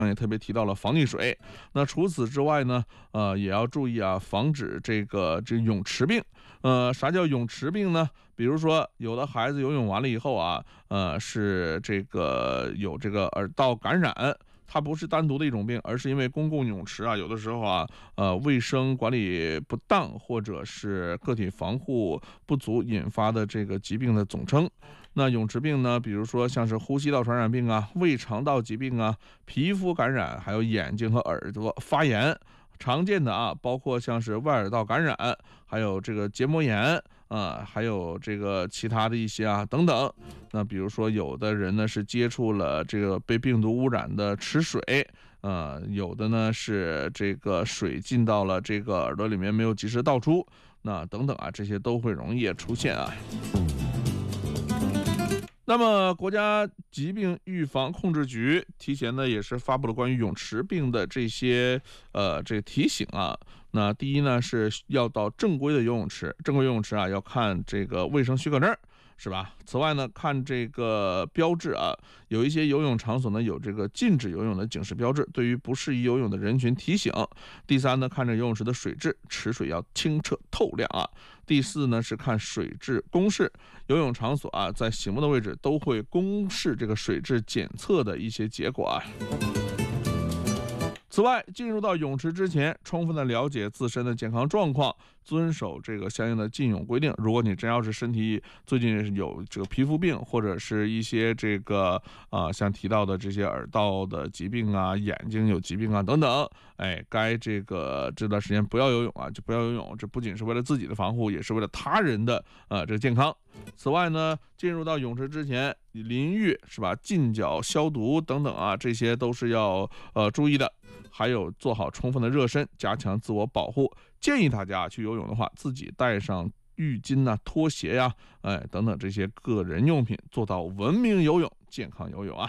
也特别提到了防溺水。那除此之外呢，也要注意啊，防止这泳池病。啥叫泳池病呢？比如说，有的孩子游泳完了以后啊，是有这个耳道感染。它不是单独的一种病，而是因为公共泳池啊，有的时候啊，卫生管理不当，或者是个体防护不足引发的这个疾病的总称。那泳池病呢，比如说像是呼吸道传染病啊、胃肠道疾病啊、皮肤感染，还有眼睛和耳朵发炎。常见的啊，包括像是外耳道感染，还有这个结膜炎啊，还有这个其他的一些啊等等。那比如说有的人呢是接触了这个被病毒污染的池水，有的呢是这个水进到了这个耳朵里面没有及时倒出，那等等啊，这些都会容易出现啊。那么，国家疾病预防控制局提前呢也是发布了关于泳池病的这个提醒啊。那第一呢是要到正规的游泳池，正规游泳池啊要看这个卫生许可证，是吧？此外呢，看这个标志啊，有一些游泳场所呢有这个禁止游泳的警示标志，对于不适宜游泳的人群提醒。第三呢，看着游泳池的水质，池水要清澈透亮啊。第四呢是看水质公示，游泳场所啊在醒目的位置都会公示这个水质检测的一些结果啊。此外，进入到泳池之前，充分的了解自身的健康状况，遵守这个相应的禁泳规定。如果你真要是身体最近有这个皮肤病，或者是一些像提到的这些耳道的疾病啊、眼睛有疾病啊等等，该这段时间不要游泳啊，就不要游泳。这不仅是为了自己的防护，也是为了他人的这个健康。此外呢，进入到泳池之前，淋浴是吧，浸脚消毒等等啊，这些都是要注意的。还有做好充分的热身，加强自我保护。建议大家去游泳的话，自己带上浴巾呐、拖鞋呀、等等这些个人用品，做到文明游泳、健康游泳啊。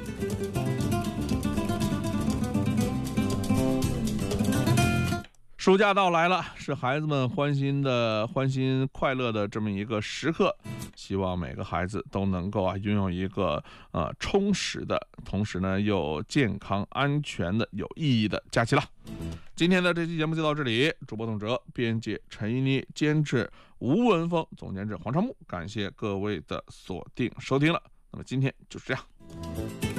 暑假到来了，是孩子们欢欣快乐的这么一个时刻，希望每个孩子都能够拥有一个充实的，同时呢又健康、安全的、有意义的假期了。今天的这期节目就到这里，主播董哲，编辑陈一妮，监制吴文峰，总监制黄长木，感谢各位的锁定收听了。那么今天就是这样。